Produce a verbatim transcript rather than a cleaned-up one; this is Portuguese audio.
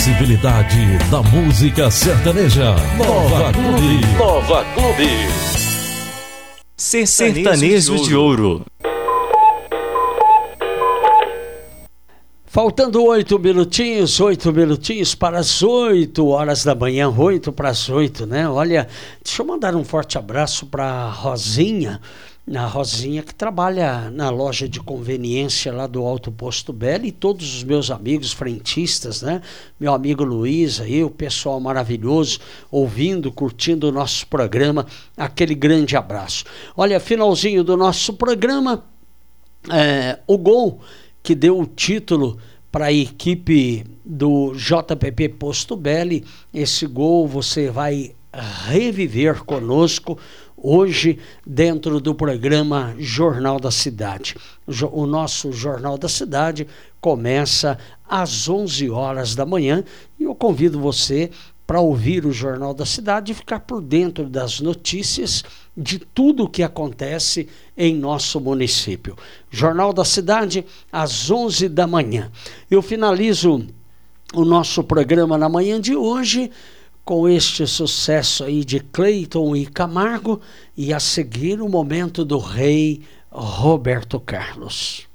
visibilidade da música sertaneja. Nova Clube. Nova Clube. Sertanejo de Ouro. Faltando oito minutinhos, oito minutinhos para as oito horas da manhã, oito para as oito, né? Olha, deixa eu mandar um forte abraço para a Rosinha, a Rosinha que trabalha na loja de conveniência lá do Alto Posto Belo, e todos os meus amigos frentistas, né? Meu amigo Luiz aí, o pessoal maravilhoso, ouvindo, curtindo o nosso programa, aquele grande abraço. Olha, finalzinho do nosso programa, é, o gol que deu o título para a equipe do J P P Posto Belo, esse gol você vai reviver conosco hoje dentro do programa Jornal da Cidade. O nosso Jornal da Cidade começa às onze horas da manhã e eu convido você para ouvir o Jornal da Cidade e ficar por dentro das notícias de tudo o que acontece em nosso município. Jornal da Cidade, às onze da manhã. Eu finalizo o nosso programa na manhã de hoje com este sucesso aí de Cleiton e Camargo, e a seguir o momento do rei Roberto Carlos.